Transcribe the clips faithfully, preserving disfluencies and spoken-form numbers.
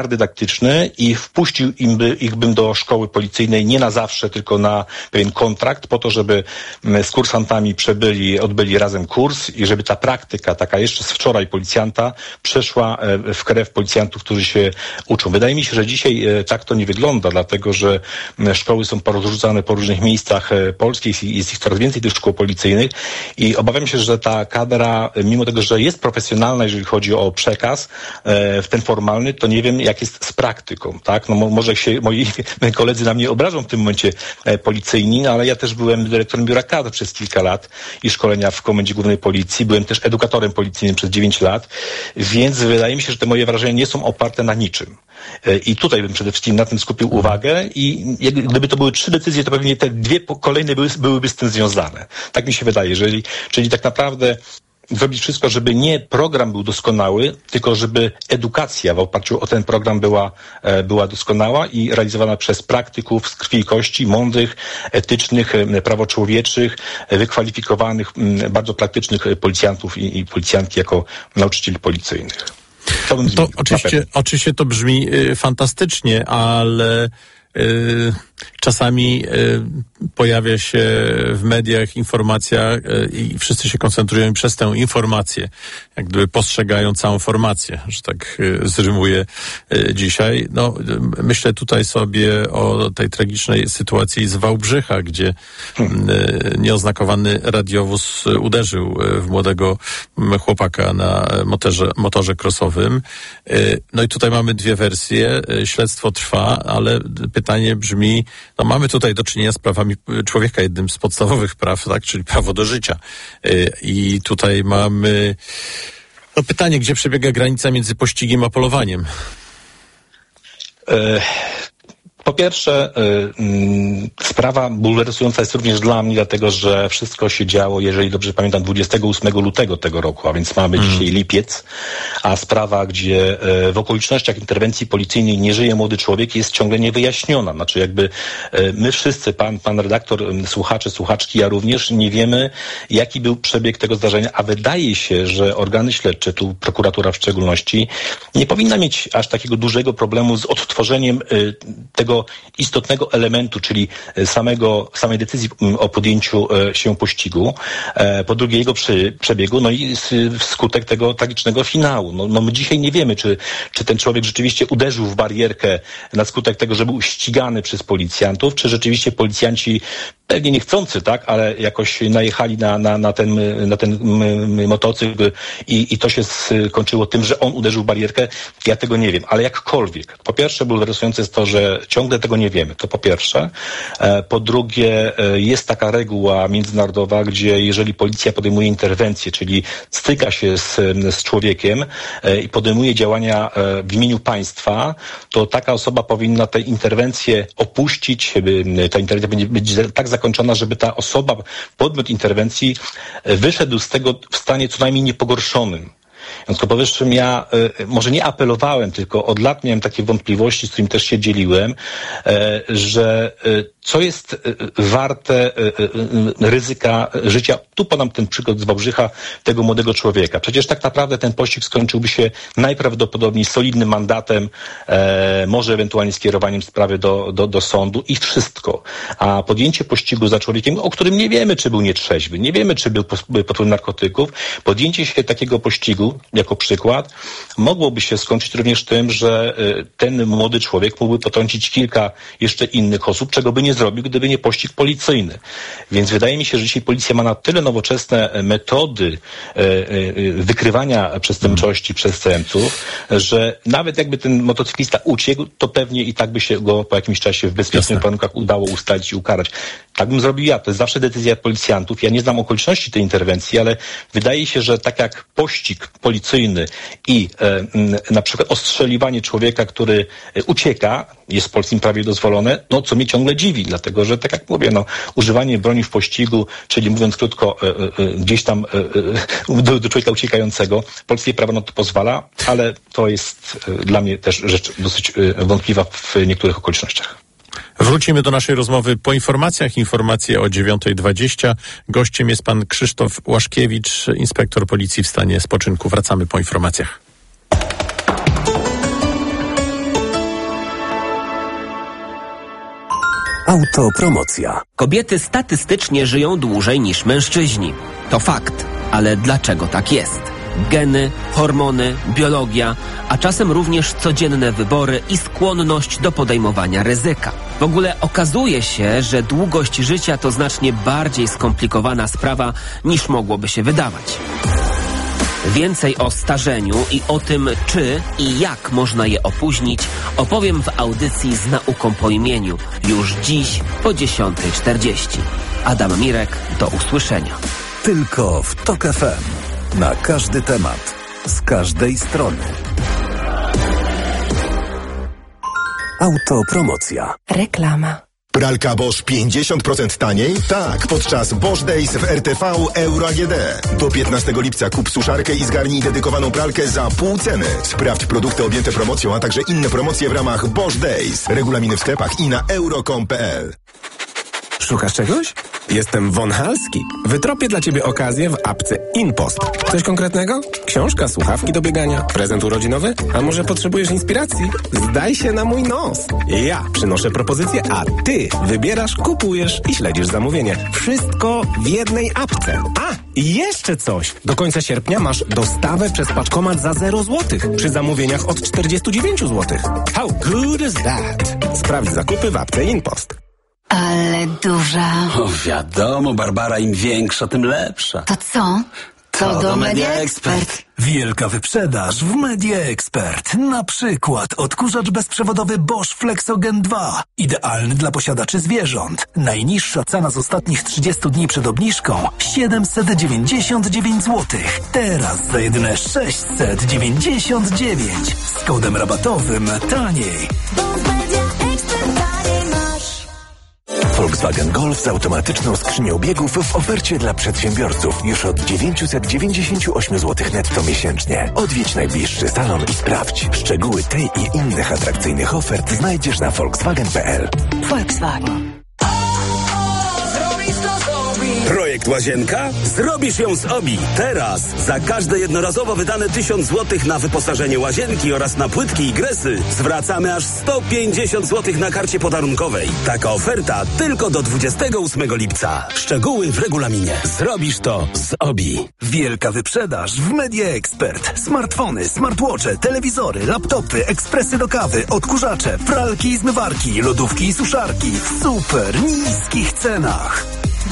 dydaktyczny i wpuścił im by, ich bym do szkoły policyjnej nie na zawsze, tylko na pewien kontrakt, po to, żeby z kursantami przebyli, odbyli razem kurs i żeby ta praktyka, taka jeszcze z wczoraj policjanta, przeszła w krew policjantów, którzy się uczą. Wydaje mi się, że dzisiaj tak to nie wygląda, dlatego że szkoły są porozrzucane po różnych miejscach Polski, jest ich coraz więcej tych szkół policyjnych i obawiam się, że ta kadra, mimo tego, że jest profesjonalna, jeżeli chodzi o przekaz, w ten formalny, to nie wiem, jak jest z praktyką, tak? No może się moi koledzy na mnie obrażą w tym momencie e, policyjni, no, ale ja też byłem dyrektorem biura kadr przez kilka lat i szkolenia w Komendzie Głównej Policji. Byłem też edukatorem policyjnym przez dziewięć lat, więc wydaje mi się, że te moje wrażenia nie są oparte na niczym. E, I tutaj bym przede wszystkim na tym skupił uwagę i jak, gdyby to były trzy decyzje, to pewnie te dwie kolejne były, byłyby z tym związane. Tak mi się wydaje, jeżeli, czyli tak naprawdę zrobić wszystko, żeby nie program był doskonały, tylko żeby edukacja w oparciu o ten program była, była doskonała i realizowana przez praktyków z krwi i kości, mądrych, etycznych, prawoczłowieczych, wykwalifikowanych, bardzo praktycznych policjantów i, i policjantki jako nauczycieli policyjnych. To, bym to oczywiście, oczywiście to brzmi y, fantastycznie, ale y, czasami y, pojawia się w mediach informacja y, i wszyscy się koncentrują przez tę informację, jak gdyby postrzegają całą formację, że tak y, zrymuję y, dzisiaj. No, y, myślę tutaj sobie o tej tragicznej sytuacji z Wałbrzycha, gdzie y, nieoznakowany radiowóz uderzył w młodego chłopaka na motorze, motorze crossowym. Y, no i tutaj mamy dwie wersje. Y, śledztwo trwa, ale pytanie brzmi, no mamy tutaj do czynienia z prawami człowieka, jednym z podstawowych praw, tak, czyli prawo do życia. I tutaj mamy no pytanie, gdzie przebiega granica między pościgiem a polowaniem? E- Po pierwsze, y, sprawa bulwersująca jest również dla mnie, dlatego że wszystko się działo, jeżeli dobrze pamiętam, dwudziestego ósmego lutego tego roku, a więc mamy mm. dzisiaj lipiec, a sprawa, gdzie y, w okolicznościach interwencji policyjnej nie żyje młody człowiek, jest ciągle niewyjaśniona. Znaczy jakby y, my wszyscy, pan, pan redaktor, y, słuchacze, słuchaczki, ja również nie wiemy, jaki był przebieg tego zdarzenia, a wydaje się, że organy śledcze, tu prokuratura w szczególności, nie powinna mieć aż takiego dużego problemu z odtworzeniem y, tego istotnego elementu, czyli samego, samej decyzji o podjęciu się pościgu, po drugie jego przy, przebiegu, no i wskutek tego tragicznego finału. No, no my dzisiaj nie wiemy, czy, czy ten człowiek rzeczywiście uderzył w barierkę na skutek tego, że był ścigany przez policjantów, czy rzeczywiście policjanci pewnie niechcący, tak, ale jakoś najechali na, na, na ten, na ten motocykl i, i to się skończyło tym, że on uderzył w barierkę. Ja tego nie wiem, ale jakkolwiek. Po pierwsze, bulwersujące jest to, że ciągle tego nie wiemy. To po pierwsze. Po drugie, jest taka reguła międzynarodowa, gdzie jeżeli policja podejmuje interwencję, czyli styka się z, z człowiekiem i podejmuje działania w imieniu państwa, to taka osoba powinna tę interwencję opuścić. Ta interwencja będzie być tak zakończona, żeby ta osoba, podmiot interwencji wyszedł z tego w stanie co najmniej niepogorszonym. W związku z powyższym ja y, może nie apelowałem, tylko od lat miałem takie wątpliwości, z którymi też się dzieliłem, y, że y, co jest y, warte y, y, ryzyka życia. Tu podam ten przykład z Wałbrzycha, tego młodego człowieka. Przecież tak naprawdę ten pościg skończyłby się najprawdopodobniej solidnym mandatem, y, może ewentualnie skierowaniem sprawy do, do, do sądu i wszystko. A podjęcie pościgu za człowiekiem, o którym nie wiemy, czy był nietrzeźwy, nie wiemy, czy był pod wpływem narkotyków, podjęcie się takiego pościgu, jako przykład, mogłoby się skończyć również tym, że ten młody człowiek mógłby potrącić kilka jeszcze innych osób, czego by nie zrobił, gdyby nie pościg policyjny. Więc wydaje mi się, że dzisiaj policja ma na tyle nowoczesne metody wykrywania przestępczości przestępców, że nawet jakby ten motocyklista uciekł, to pewnie i tak by się go po jakimś czasie w bezpiecznych warunkach udało ustalić i ukarać. Tak bym zrobił ja. To jest zawsze decyzja policjantów. Ja nie znam okoliczności tej interwencji, ale wydaje się, że tak jak pościg policyjny i e, na przykład ostrzeliwanie człowieka, który ucieka, jest w polskim prawie dozwolone, no co mnie ciągle dziwi, dlatego że tak jak mówię, no używanie broni w pościgu, czyli mówiąc krótko, e, e, gdzieś tam e, do, do człowieka uciekającego, polskie prawo na to pozwala, ale to jest e, dla mnie też rzecz dosyć e, wątpliwa w niektórych okolicznościach. Wrócimy do naszej rozmowy po informacjach. Informacje o dziewiąta dwadzieścia. Gościem jest pan Krzysztof Łaszkiewicz, inspektor policji w stanie spoczynku. Wracamy po informacjach. Autopromocja. Kobiety statystycznie żyją dłużej niż mężczyźni. To fakt. Ale dlaczego tak jest? Geny, hormony, biologia, a czasem również codzienne wybory i skłonność do podejmowania ryzyka. W ogóle okazuje się, że długość życia to znacznie bardziej skomplikowana sprawa niż mogłoby się wydawać. Więcej o starzeniu i o tym, czy i jak można je opóźnić, opowiem w audycji Z nauką po imieniu już dziś po dziesiątej czterdzieści. Adam Mirek, do usłyszenia. Tylko w Tok F M. Na każdy temat. Z każdej strony. Autopromocja. Reklama. Pralka Bosch pięćdziesiąt procent taniej? Tak, podczas Bosch Days w R T V Euro A G D. Do piętnastego lipca kup suszarkę i zgarnij dedykowaną pralkę za pół ceny. Sprawdź produkty objęte promocją, a także inne promocje w ramach Bosch Days. Regulaminy w sklepach i na euro kropka com kropka p l. Szukasz czegoś? Jestem Von Halski. Wytropię dla Ciebie okazję w apce InPost. Coś konkretnego? Książka, słuchawki do biegania, prezent urodzinowy? A może potrzebujesz inspiracji? Zdaj się na mój nos. Ja przynoszę propozycję, a Ty wybierasz, kupujesz i śledzisz zamówienie. Wszystko w jednej apce. A, i jeszcze coś. Do końca sierpnia masz dostawę przez paczkomat za zero złotych przy zamówieniach od czterdzieści dziewięć złotych. How good is that? Sprawdź zakupy w apce InPost. Ale duża. O, wiadomo, Barbara, im większa, tym lepsza. To co? To, to do do Media Media Expert. Expert. Wielka wyprzedaż w Media Expert. Na przykład odkurzacz bezprzewodowy Bosch Flexogen dwa. Idealny dla posiadaczy zwierząt. Najniższa cena z ostatnich trzydziestu dni przed obniżką siedemset dziewięćdziesiąt dziewięć złotych. Teraz za jedyne sześćset dziewięćdziesiąt dziewięć. Z kodem rabatowym taniej. Volkswagen Golf z automatyczną skrzynią biegów w ofercie dla przedsiębiorców już od dziewięćset dziewięćdziesiąt osiem złotych netto miesięcznie. Odwiedź najbliższy salon i sprawdź. Szczegóły tej i innych atrakcyjnych ofert znajdziesz na volkswagen kropka p l. Volkswagen. Projekt Łazienka? Zrobisz ją z O B I. Teraz za każde jednorazowo wydane tysiąc złotych na wyposażenie łazienki oraz na płytki i gresy zwracamy aż sto pięćdziesiąt złotych na karcie podarunkowej. Taka oferta tylko do dwudziestego ósmego lipca. Szczegóły w regulaminie. Zrobisz to z O B I. Wielka wyprzedaż w Media Expert. Smartfony, smartwatche, telewizory, laptopy, ekspresy do kawy, odkurzacze, pralki i zmywarki, lodówki i suszarki w super niskich cenach.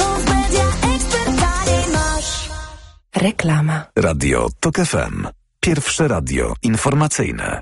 Reklama. Radio Tok F M. Pierwsze radio informacyjne.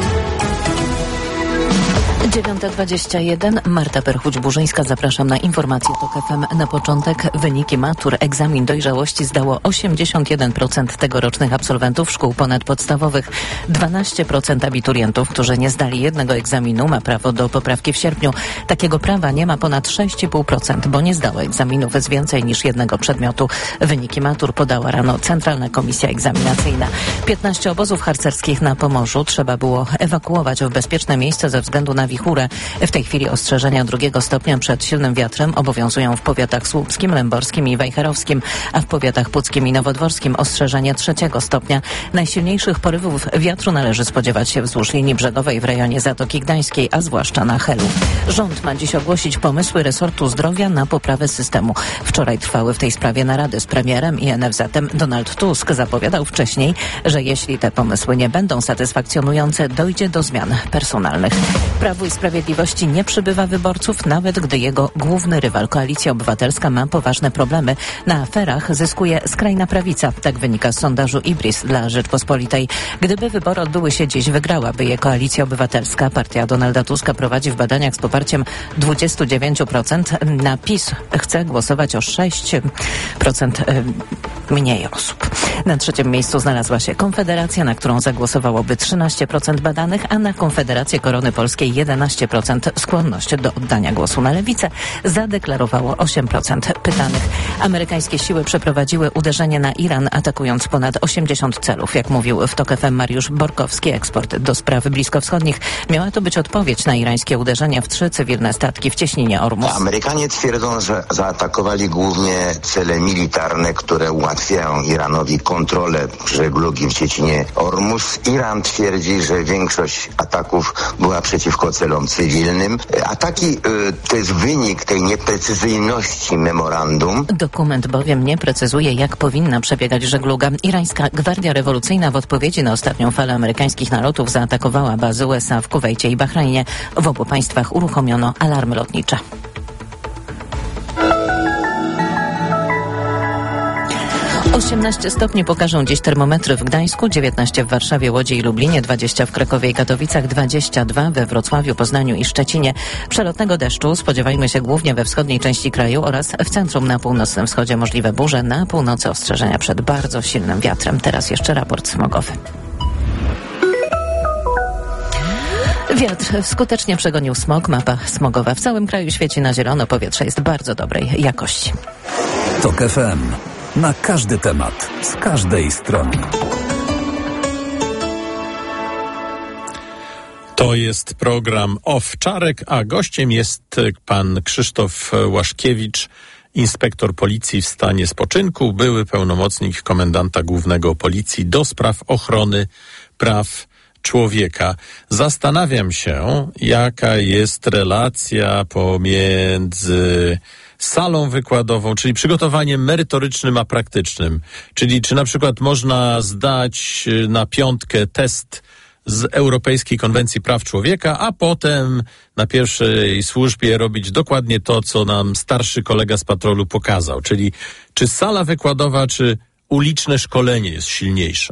dziewiąta dwadzieścia jeden. Marta Perchuć-Burzyńska. Zapraszam na informacje Tok F M. Na początek wyniki matur. Egzamin dojrzałości zdało osiemdziesiąt jeden procent tegorocznych absolwentów szkół ponadpodstawowych. dwanaście procent abiturientów, którzy nie zdali jednego egzaminu, ma prawo do poprawki w sierpniu. Takiego prawa nie ma ponad sześć i pół procent, bo nie zdało egzaminów z więcej niż jednego przedmiotu. Wyniki matur podała rano Centralna Komisja Egzaminacyjna. piętnaście obozów harcerskich na Pomorzu trzeba było ewakuować w bezpieczne miejsce ze względu na wichurę. W tej chwili ostrzeżenia drugiego stopnia przed silnym wiatrem obowiązują w powiatach słupskim, lęborskim i wejherowskim, a w powiatach puckim i nowodworskim ostrzeżenie trzeciego stopnia. Najsilniejszych porywów wiatru należy spodziewać się wzdłuż linii brzegowej w rejonie Zatoki Gdańskiej, a zwłaszcza na Helu. Rząd ma dziś ogłosić pomysły resortu zdrowia na poprawę systemu. Wczoraj trwały w tej sprawie narady z premierem i N F Z-em. Donald Tusk zapowiadał wcześniej, że jeśli te pomysły nie będą satysfakcjonujące, dojdzie do zmian personalnych. Prawo i Sprawiedliwości nie przybywa wyborców, nawet gdy jego główny rywal, Koalicja Obywatelska, ma poważne problemy. Na aferach zyskuje skrajna prawica. Tak wynika z sondażu Ibris dla Rzeczpospolitej. Gdyby wybory odbyły się dziś, wygrałaby je Koalicja Obywatelska. Partia Donalda Tuska prowadzi w badaniach z poparciem dwadzieścia dziewięć procent. Na PiS chce głosować o sześć procent mniej osób. Na trzecim miejscu znalazła się Konfederacja, na którą zagłosowałoby trzynaście procent badanych, a na Konfederację Korony Polskiej jedenaście procent. Skłonność do oddania głosu na lewicę zadeklarowało osiem procent pytanych. Amerykańskie siły przeprowadziły uderzenie na Iran, atakując ponad osiemdziesiąt celów. Jak mówił w Tok F M Mariusz Borkowski, ekspert do spraw bliskowschodnich, miała to być odpowiedź na irańskie uderzenia w trzy cywilne statki w cieśninie Ormus. Amerykanie twierdzą, że zaatakowali głównie cele militarne, które ułatwiają Iranowi kontrolę żeglugi w cieśninie Ormus. Iran twierdzi, że większość ataków była przeciwko celowi obywatelom cywilnym. A taki to jest wynik tej nieprecyzyjności memorandum. Dokument bowiem nie precyzuje, jak powinna przebiegać żegluga. Irańska Gwardia Rewolucyjna w odpowiedzi na ostatnią falę amerykańskich nalotów zaatakowała bazy U S A w Kuwejcie i Bahrajnie. W obu państwach uruchomiono alarmy lotnicze. osiemnaście stopni pokażą dziś termometry w Gdańsku, dziewiętnaście w Warszawie, Łodzi i Lublinie, dwadzieścia w Krakowie i Katowicach, dwadzieścia dwa we Wrocławiu, Poznaniu i Szczecinie. Przelotnego deszczu spodziewajmy się głównie we wschodniej części kraju oraz w centrum. Na północnym wschodzie możliwe burze, na północy ostrzeżenia przed bardzo silnym wiatrem. Teraz jeszcze raport smogowy. Wiatr skutecznie przegonił smog. Mapa smogowa w całym kraju świeci na zielono. Powietrze jest bardzo dobrej jakości. Tok F M. Na każdy temat, z każdej strony. To jest program Owczarek, a gościem jest pan Krzysztof Łaszkiewicz, inspektor policji w stanie spoczynku, były pełnomocnik komendanta głównego policji do spraw ochrony praw człowieka. Zastanawiam się, jaka jest relacja pomiędzy salą wykładową, czyli przygotowaniem merytorycznym a praktycznym. Czyli czy na przykład można zdać na piątkę test z Europejskiej Konwencji Praw Człowieka, a potem na pierwszej służbie robić dokładnie to, co nam starszy kolega z patrolu pokazał. Czyli czy sala wykładowa, czy uliczne szkolenie jest silniejsze?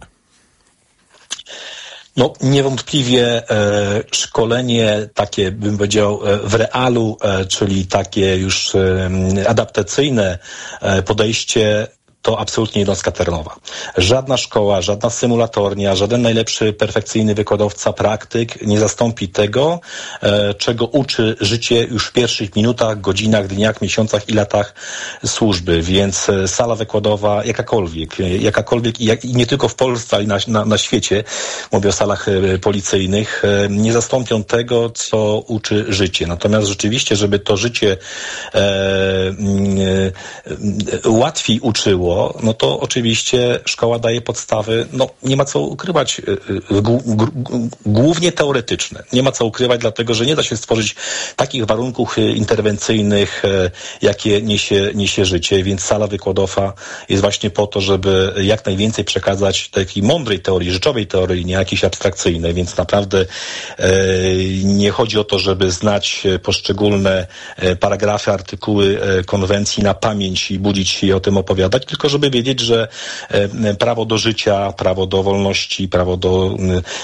No, niewątpliwie e, szkolenie takie, bym powiedział, e, w realu, e, czyli takie już e, adaptacyjne e, podejście, to absolutnie jednostka terenowa. Żadna szkoła, żadna symulatornia, żaden najlepszy, perfekcyjny wykładowca, praktyk nie zastąpi tego, e, czego uczy życie już w pierwszych minutach, godzinach, dniach, miesiącach i latach służby. Więc e, sala wykładowa, jakakolwiek, jakakolwiek i, jak, i nie tylko w Polsce, ale i na, na, na świecie, mówię o salach e, policyjnych, e, nie zastąpią tego, co uczy życie. Natomiast rzeczywiście, żeby to życie e, e, łatwiej uczyło, no to oczywiście szkoła daje podstawy, no nie ma co ukrywać, głównie teoretyczne. Nie ma co ukrywać, dlatego że nie da się stworzyć takich warunków interwencyjnych, jakie niesie, niesie życie, więc sala wykładowa jest właśnie po to, żeby jak najwięcej przekazać takiej mądrej teorii, rzeczowej teorii, nie jakiejś abstrakcyjnej, więc naprawdę e, nie chodzi o to, żeby znać poszczególne paragrafy, artykuły konwencji na pamięć i budzić się i o tym opowiadać, tylko żeby wiedzieć, że prawo do życia, prawo do wolności, prawo do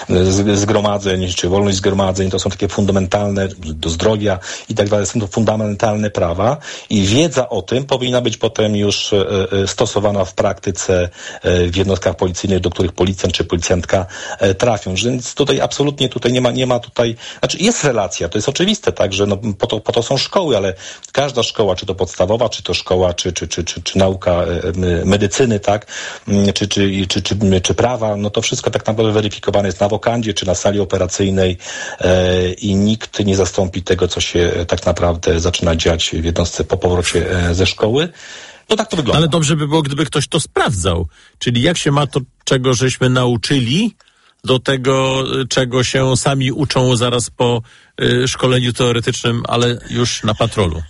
zgromadzeń, czy wolność zgromadzeń, to są takie fundamentalne, do zdrowia i tak dalej, są to fundamentalne prawa i wiedza o tym powinna być potem już stosowana w praktyce w jednostkach policyjnych, do których policjant czy policjantka trafią. Więc tutaj absolutnie tutaj nie ma, nie ma tutaj, znaczy jest relacja, to jest oczywiste, tak, że no po to, po to są szkoły, ale każda szkoła, czy to podstawowa, czy to szkoła, czy, czy, czy, czy, czy nauka medycyny, tak, czy, czy, czy, czy, czy prawa, no to wszystko tak naprawdę weryfikowane jest na wokandzie, czy na sali operacyjnej e, i nikt nie zastąpi tego, co się tak naprawdę zaczyna dziać w jednostce po powrocie e, ze szkoły. No tak to wygląda. Ale dobrze by było, gdyby ktoś to sprawdzał. Czyli jak się ma to, czego żeśmy nauczyli, do tego, czego się sami uczą zaraz po y, szkoleniu teoretycznym, ale już na patrolu.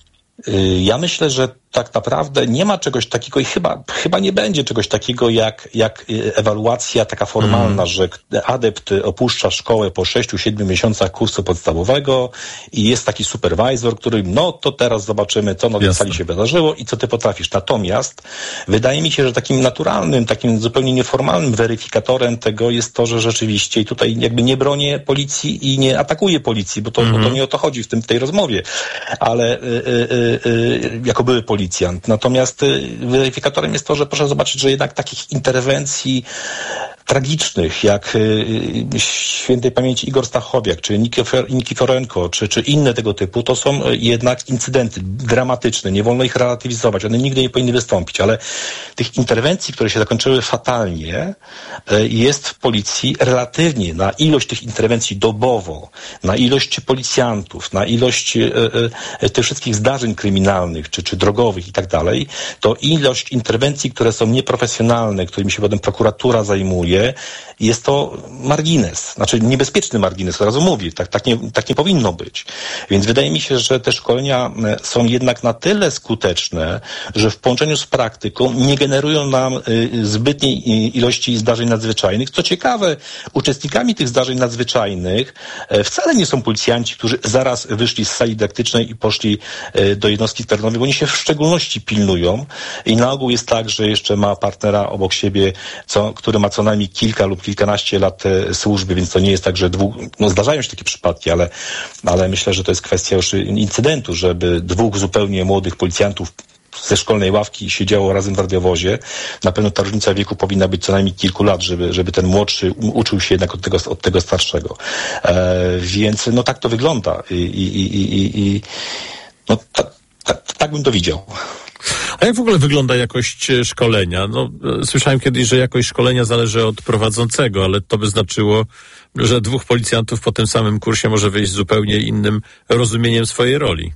Ja myślę, że tak naprawdę nie ma czegoś takiego i chyba, chyba nie będzie czegoś takiego jak, jak ewaluacja taka formalna, mm. że adept opuszcza szkołę po sześciu, siedmiu miesiącach kursu podstawowego i jest taki supervisor, który no to teraz zobaczymy, co na tej sali się wydarzyło i co ty potrafisz. Natomiast wydaje mi się, że takim naturalnym, takim zupełnie nieformalnym weryfikatorem tego jest to, że rzeczywiście i tutaj jakby nie bronię policji i nie atakuję policji, bo to, mm. bo to nie o to chodzi w tym, w tej rozmowie, ale y, y, y, y, jako były policjant. Natomiast weryfikatorem jest to, że proszę zobaczyć, że jednak takich interwencji tragicznych, jak y, świętej pamięci Igor Stachowiak, czy Nikiforenko, czy, czy inne tego typu, to są jednak incydenty dramatyczne. Nie wolno ich relatywizować. One nigdy nie powinny wystąpić, ale tych interwencji, które się zakończyły fatalnie, y, jest w policji relatywnie na ilość tych interwencji dobowo, na ilość policjantów, na ilość y, y, tych wszystkich zdarzeń kryminalnych, czy, czy drogowych, sądowych i tak dalej, to ilość interwencji, które są nieprofesjonalne, którymi się potem prokuratura zajmuje, jest to margines, znaczy niebezpieczny margines, od razu mówię, tak, tak, nie, tak nie powinno być. Więc wydaje mi się, że te szkolenia są jednak na tyle skuteczne, że w połączeniu z praktyką nie generują nam y, zbytniej ilości zdarzeń nadzwyczajnych. Co ciekawe, uczestnikami tych zdarzeń nadzwyczajnych y, wcale nie są policjanci, którzy zaraz wyszli z sali dydaktycznej i poszli y, do jednostki terenowej, bo oni się w szczególności pilnują i na ogół jest tak, że jeszcze ma partnera obok siebie, co, który ma co najmniej kilka lub kilkanaście lat y, służby, więc to nie jest tak, że dwóch, no zdarzają się takie przypadki, ale, ale myślę, że to jest kwestia już incydentu, żeby dwóch zupełnie młodych policjantów ze szkolnej ławki siedziało razem w radiowozie. Na pewno ta różnica wieku powinna być co najmniej kilku lat, żeby, żeby ten młodszy uczył się jednak od tego, od tego starszego. E, więc no tak to wygląda i, i, i, i, i no ta, ta, tak bym to widział. A jak w ogóle wygląda jakość szkolenia? No, słyszałem kiedyś, że jakość szkolenia zależy od prowadzącego, ale to by znaczyło, że dwóch policjantów po tym samym kursie może wyjść z zupełnie innym rozumieniem swojej roli.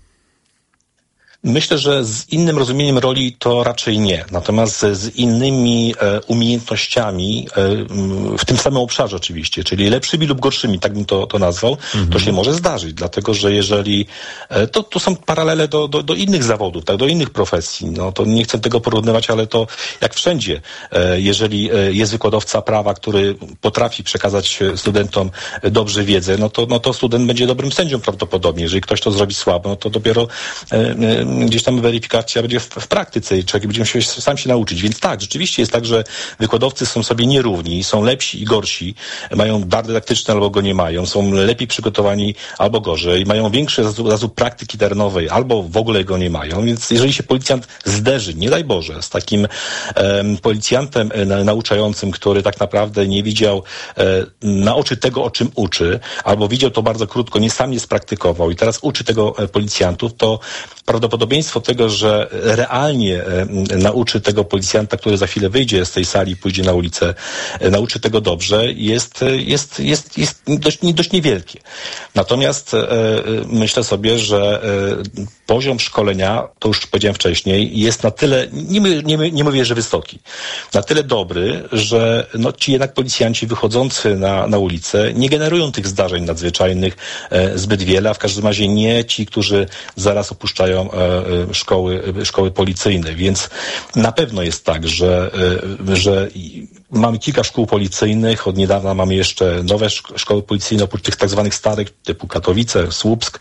Myślę, że z innym rozumieniem roli to raczej nie. Natomiast z innymi e, umiejętnościami, e, w tym samym obszarze oczywiście, czyli lepszymi lub gorszymi, tak bym to, to nazwał, mhm. to się może zdarzyć. Dlatego, że jeżeli, e, to, to są paralele do, do, do innych zawodów, tak, do innych profesji. No to nie chcę tego porównywać, ale to jak wszędzie. E, jeżeli jest wykładowca prawa, który potrafi przekazać studentom dobrze wiedzę, no to, no to student będzie dobrym sędzią prawdopodobnie. Jeżeli ktoś to zrobi słabo, no to dopiero e, e, gdzieś tam weryfikacja będzie w, w praktyce i człowiek będzie musiał sam się nauczyć. Więc tak, rzeczywiście jest tak, że wykładowcy są sobie nierówni, są lepsi i gorsi, mają dar dydaktyczny albo go nie mają, są lepiej przygotowani albo gorzej, mają większy zasób, zasób praktyki terenowej albo w ogóle go nie mają. Więc jeżeli się policjant zderzy, nie daj Boże, z takim um, policjantem e, nauczającym, który tak naprawdę nie widział e, na oczy tego, o czym uczy, albo widział to bardzo krótko, nie sam nie spraktykował i teraz uczy tego e, policjantów, to prawdopodobieństwo tego, że realnie e, nauczy tego policjanta, który za chwilę wyjdzie z tej sali, pójdzie na ulicę, e, nauczy tego dobrze, jest, jest, jest, jest dość, dość niewielkie. Natomiast e, myślę sobie, że e, poziom szkolenia, to już powiedziałem wcześniej, jest na tyle, nie, nie, nie mówię, że wysoki, na tyle dobry, że no, ci jednak policjanci wychodzący na, na ulicę nie generują tych zdarzeń nadzwyczajnych e, zbyt wiele, a w każdym razie nie ci, którzy zaraz opuszczają szkoły, szkoły policyjne, więc na pewno jest tak, że, że mamy kilka szkół policyjnych, od niedawna mamy jeszcze nowe szkoły policyjne, oprócz tych tak zwanych starych, typu Katowice, Słupsk,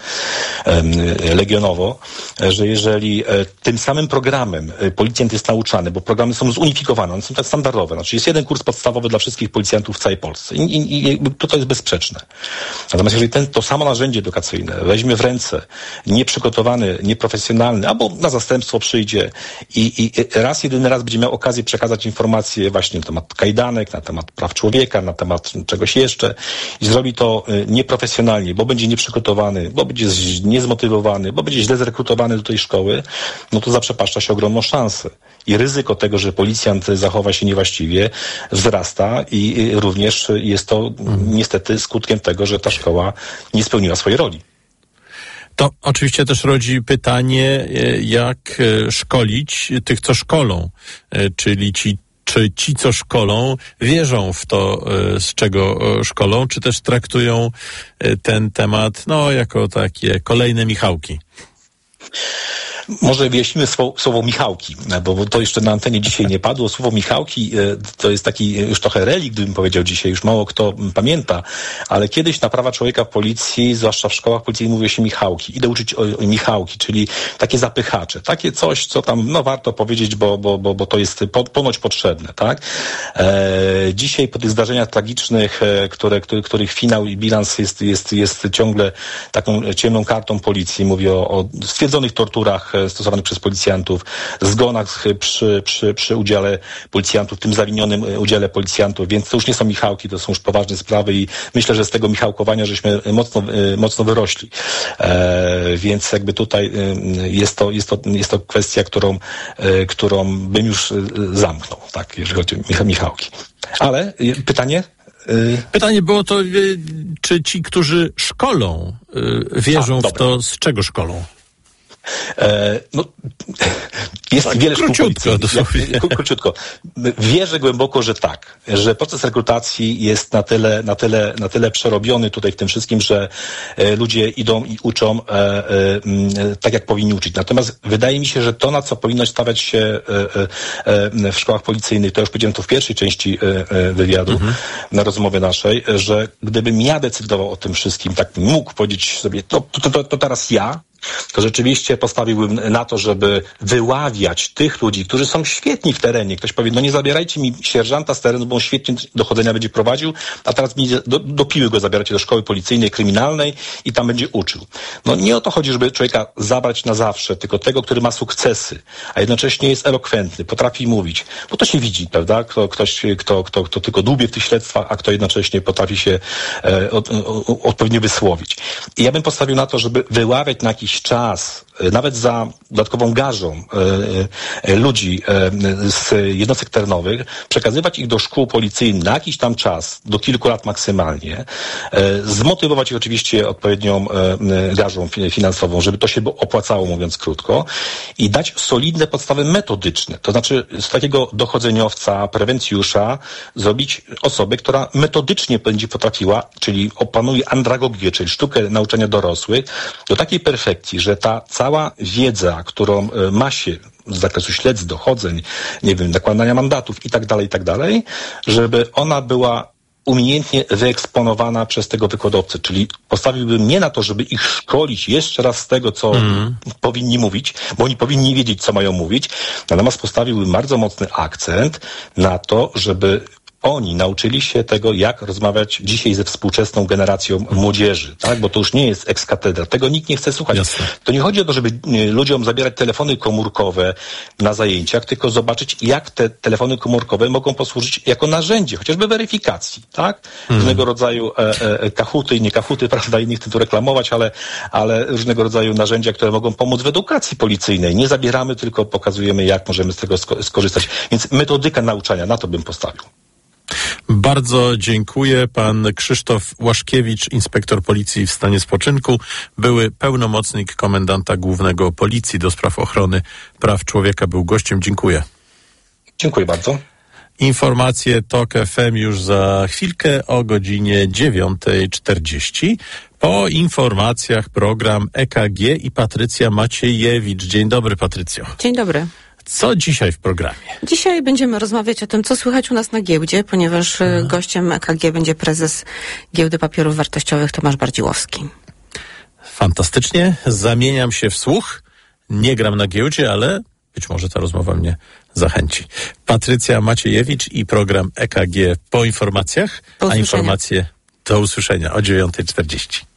Legionowo, że jeżeli tym samym programem policjant jest nauczany, bo programy są zunifikowane, one są tak standardowe, znaczy jest jeden kurs podstawowy dla wszystkich policjantów w całej Polsce i, i, i to, to jest bezsprzeczne. Natomiast jeżeli ten, to samo narzędzie edukacyjne weźmie w ręce nieprzygotowany, nieprofesjonalny, albo na zastępstwo przyjdzie i, i raz, jedyny raz będzie miał okazję przekazać informacje właśnie na temat kajdanek, na temat praw człowieka, na temat czegoś jeszcze i zrobi to nieprofesjonalnie, bo będzie nieprzygotowany, bo będzie niezmotywowany, bo będzie źle zrekrutowany do tej szkoły, no to zaprzepaszcza się ogromną szansę. I ryzyko tego, że policjant zachowa się niewłaściwie, wzrasta i również jest to niestety skutkiem tego, że ta szkoła nie spełniła swojej roli. To oczywiście też rodzi pytanie, jak szkolić tych, co szkolą, czyli ci, czy ci, co szkolą, wierzą w to, z czego szkolą, czy też traktują ten temat, no, jako takie kolejne Michałki. Może wyjaśnimy słowo, słowo Michałki, bo to jeszcze na antenie dzisiaj nie padło. Słowo Michałki to jest taki już trochę relikt, gdybym powiedział dzisiaj, już mało kto pamięta, ale kiedyś na prawa człowieka w policji, zwłaszcza w szkołach policyjnych, mówiło się Michałki. Idę uczyć o, o Michałki, czyli takie zapychacze, takie coś, co tam no warto powiedzieć, bo, bo, bo, bo to jest po, ponoć potrzebne, tak? E, dzisiaj po tych zdarzeniach tragicznych, które, które, których finał i bilans jest, jest, jest ciągle taką ciemną kartą policji, mówię o, o stwierdzonych torturach stosowanych przez policjantów, zgonach przy, przy, przy udziale policjantów, tym zawinionym udziale policjantów, więc to już nie są Michałki, to są już poważne sprawy i myślę, że z tego Michałkowania żeśmy mocno, mocno wyrośli. E, więc jakby tutaj jest to, jest to, jest to kwestia, którą, którą bym już zamknął, tak, jeżeli chodzi o Michałki. Ale pytanie? Pytanie było to, czy ci, którzy szkolą, wierzą A, w to, z czego szkolą? E, no, jest tak, wiele szkół króciutko, policyjnych. Ja, króciutko. Wierzę głęboko, że tak, że proces rekrutacji jest na tyle, na tyle, na tyle przerobiony tutaj w tym wszystkim, że e, ludzie idą i uczą e, e, e, tak, jak powinni uczyć. Natomiast wydaje mi się, że to, na co powinno stawiać się e, e, w szkołach policyjnych, to już powiedziałem to w pierwszej części e, e, wywiadu, mhm. na rozmowie naszej, że gdybym ja decydował o tym wszystkim, tak mógł powiedzieć sobie, to, to, to, to teraz ja, to rzeczywiście postawiłbym na to, żeby wyławiać tych ludzi, którzy są świetni w terenie. Ktoś powie, no nie zabierajcie mi sierżanta z terenu, bo on świetnie dochodzenia będzie prowadził, a teraz mi do, do piły go zabieracie do szkoły policyjnej, kryminalnej i tam będzie uczył. No nie o to chodzi, żeby człowieka zabrać na zawsze, tylko tego, który ma sukcesy, a jednocześnie jest elokwentny, potrafi mówić. Bo to się widzi, prawda? Kto, ktoś, kto, kto, kto tylko dłubie w tych śledztwach, a kto jednocześnie potrafi się e, od, o, odpowiednio wysłowić. I ja bym postawił na to, żeby wyławiać na jakiś czas, nawet za dodatkową garzą e, e, ludzi e, z jednostek terenowych, przekazywać ich do szkół policyjnych na jakiś tam czas, do kilku lat maksymalnie, e, zmotywować ich oczywiście odpowiednią e, garzą finansową, żeby to się opłacało, mówiąc krótko, i dać solidne podstawy metodyczne. To znaczy z takiego dochodzeniowca, prewencjusza zrobić osobę, która metodycznie będzie potrafiła, czyli opanuje andragogię, czyli sztukę nauczania dorosłych, do takiej perfekcji, że ta cała wiedza, którą ma się z zakresu śledztw, dochodzeń, nie wiem, nakładania mandatów i tak dalej, i tak dalej, żeby ona była umiejętnie wyeksponowana przez tego wykładowcę, czyli postawiłbym nie na to, żeby ich szkolić jeszcze raz z tego, co mm. powinni mówić, bo oni powinni wiedzieć, co mają mówić, natomiast postawiłbym bardzo mocny akcent na to, żeby oni nauczyli się tego, jak rozmawiać dzisiaj ze współczesną generacją młodzieży, tak? Bo to już nie jest ex cathedra. Tego nikt nie chce słuchać. Jasne. To nie chodzi o to, żeby ludziom zabierać telefony komórkowe na zajęciach, tylko zobaczyć, jak te telefony komórkowe mogą posłużyć jako narzędzie, chociażby weryfikacji, tak? Hmm. Różnego rodzaju e, e, kahuty i nie kahuty, prawda, i nie chcę tu reklamować, ale, ale różnego rodzaju narzędzia, które mogą pomóc w edukacji policyjnej. Nie zabieramy, tylko pokazujemy, jak możemy z tego sko- skorzystać. Więc metodyka nauczania, na to bym postawił. Bardzo dziękuję. Pan Krzysztof Łaszkiewicz, inspektor policji w stanie spoczynku, były pełnomocnik komendanta głównego policji do spraw ochrony praw człowieka, był gościem. Dziękuję. Dziękuję bardzo. Informacje TOK F M już za chwilkę o godzinie dziewiąta czterdzieści. Po informacjach program E K G i Patrycja Maciejewicz. Dzień dobry, Patrycjo. Dzień dobry. Co dzisiaj w programie? Dzisiaj będziemy rozmawiać o tym, co słychać u nas na giełdzie, ponieważ hmm. gościem E K G będzie prezes Giełdy Papierów Wartościowych Tomasz Bardziłowski. Fantastycznie. Zamieniam się w słuch. Nie gram na giełdzie, ale być może ta rozmowa mnie zachęci. Patrycja Maciejewicz i program E K G po informacjach, a informacje do usłyszenia o dziewiąta czterdzieści.